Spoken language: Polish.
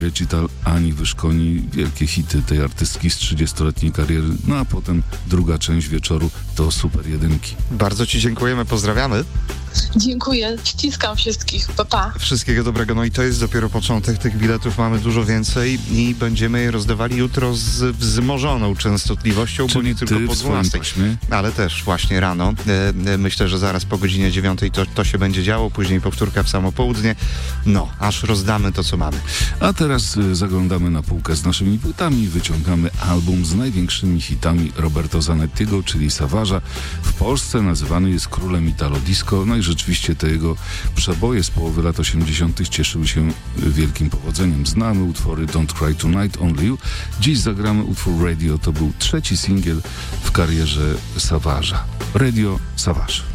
Recital ani wyszkoni wielkie hity tej artystki z 30-letniej kariery, no a potem druga część wieczoru to super jedynki. Bardzo Ci dziękujemy, pozdrawiamy. Dziękuję, ściskam wszystkich, pa pa. Wszystkiego dobrego, no i to jest dopiero początek, tych biletów mamy dużo więcej i będziemy je rozdawali jutro z wzmożoną częstotliwością, Czyli bo nie tylko po 12, ale też właśnie rano. Myślę, że zaraz po godzinie 9 to się będzie działo, później powtórka w samo południe, no, aż rozdamy to, co mamy. A teraz zaglądamy na półkę z naszymi płytami, wyciągamy album z największymi hitami Roberto Zanettiego, czyli Savage'a. W Polsce nazywany jest królem Italo Disco, no i rzeczywiście te jego przeboje z połowy lat 80. cieszyły się wielkim powodzeniem. Znamy utwory Don't Cry Tonight, Only You. Dziś zagramy utwór Radio, to był trzeci singiel w karierze Savage'a. Radio Savage.